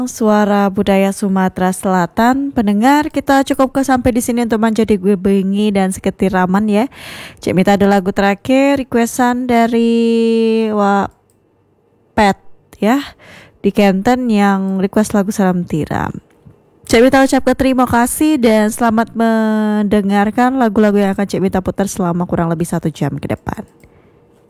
Suara budaya Sumatera Selatan. Pendengar, kita cukup sampai di sini untuk menjadi gue bengi dan seketir raman ya. Cek minta ada lagu terakhir requestan dari Pet ya di Kenten yang request lagu Salam Tiram. Cek minta ucapkan terima kasih dan selamat mendengarkan lagu-lagu yang akan Cek minta putar selama kurang lebih 1 jam ke depan.